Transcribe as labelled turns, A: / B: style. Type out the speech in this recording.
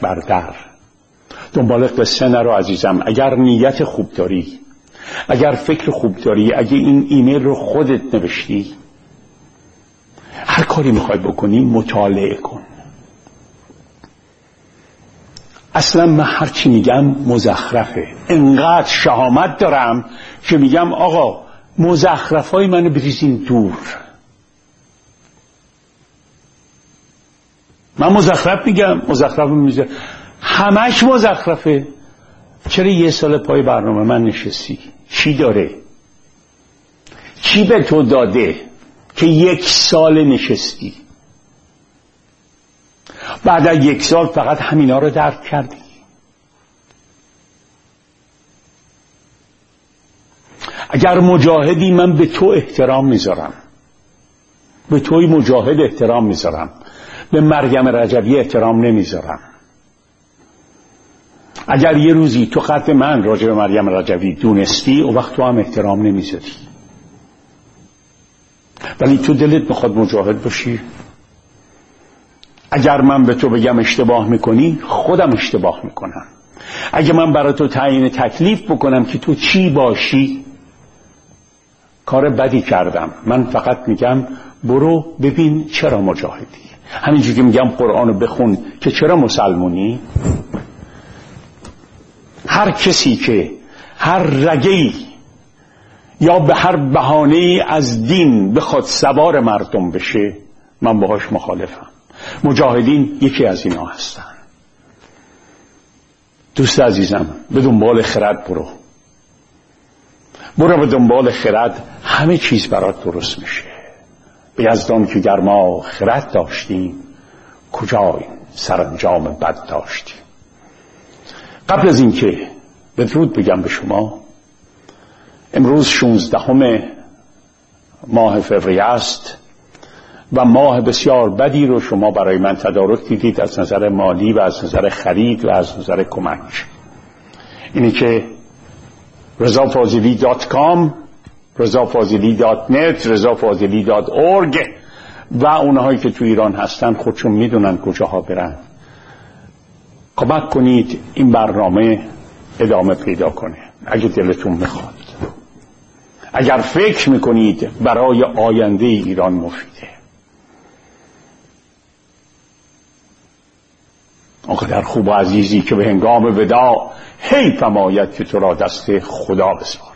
A: بر در. دنبال قصه نرو عزیزم. اگر نیت خوب داری، اگر فکر خوب داری، اگه این ایمیل رو خودت نوشتی، هر کاری میخوای بکنی مطالعه کن. اصلا من هر چی میگم مزخرفه. انقدر شهامت دارم که میگم آقا مزخرفای منو بریزین دور. من مزخرف میگم، مزخرف میگم، همش مزخرفه. چرا یه سال پای برنامه من نشستی؟ چی داره؟ چی به تو داده که 1 سال نشستی؟ بعد از 1 سال فقط همینا رو درک کردی؟ اگر مجاهدی، من به تو احترام میذارم، به توی مجاهد احترام میذارم، به مریم رجوی احترام نمیذارم. اگر یه روزی تو خط من راجع به مریم رجوی دونستی، اون وقت تو هم احترام نمیذاری. ولی تو دلت بخواد مجاهد باشی. اگر من به تو بگم اشتباه میکنی، خودم اشتباه میکنم. اگه من برای تو تعیین تکلیف بکنم که تو چی باشی، کار بدی کردم. من فقط میگم برو ببین چرا مجاهدی. همینجوری که میگم قرآنو بخون که چرا مسلمونی. هر کسی که هر رگه‌ای یا به هر بهانه‌ای از دین بخواد سوار مردم بشه، من باهاش مخالفم. مجاهدین یکی از اینا هستن. دوست عزیزم، به دنبال خرد برو به دنبال خرد، همه چیز برات درست میشه. به یزدان که گر ما خرد داشتیم، کجا این سرانجام بد داشتیم. قبل از این که بدرود بگم به شما، امروز 16 ماه فوریه است و ماه بسیار بدی رو شما برای من تدارک دیدید از نظر مالی و از نظر خرید و از نظر کمک. اینی که rezafazili.com، rezafazili.net، rezafazili.org و اونهایی که تو ایران هستن خودشون میدونن کجاها برن. کمک کنید این برنامه ادامه پیدا کنه اگه دلتون میخواد. اگر فکر میکنید برای آینده ایران مفیده. آنقدر خوب و عزیزی که به هنگام وداع حیف آید که تو را دست خدا بسپارد.